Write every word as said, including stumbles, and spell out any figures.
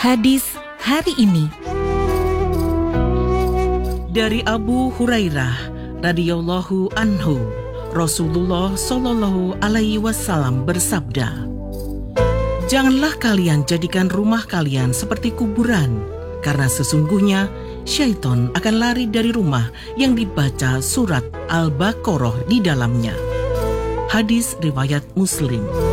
Hadis hari ini dari Abu Hurairah radhiyallahu anhu, Rasulullah Shallallahu alaihi wasallam bersabda, "Janganlah kalian jadikan rumah kalian seperti kuburan, karena sesungguhnya syaitan akan lari dari rumah yang dibaca surat Al-Baqarah di dalamnya." Hadis riwayat Muslim.